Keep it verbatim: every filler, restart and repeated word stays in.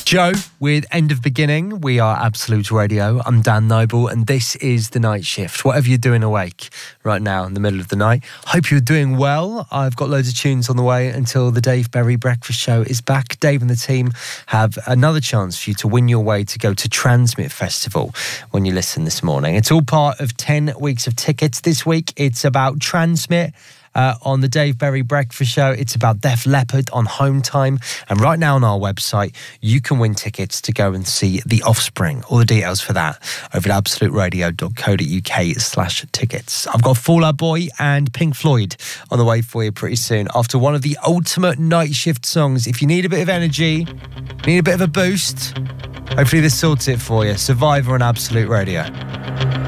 Joe with End of Beginning. We are Absolute Radio. I'm Dan Noble and this is The Night Shift. Whatever you're doing awake right now in the middle of the night, hope you're doing well. I've got loads of tunes on the way until the Dave Berry Breakfast Show is back. Dave and the team have another chance for you to win your way to go to Transmit Festival when you listen this morning. It's all part of ten weeks of tickets. This week it's about Transmit. Uh, on the Dave Berry Breakfast Show, it's about Def Leppard on Home Time. And right now on our website, you can win tickets to go and see The Offspring. All the details for that over at absoluteradio.co.uk slash tickets. I've got Fall Out Boy and Pink Floyd on the way for you pretty soon after one of the ultimate night shift songs. If you need a bit of energy, need a bit of a boost, hopefully this sorts it for you. Survivor on Absolute Radio.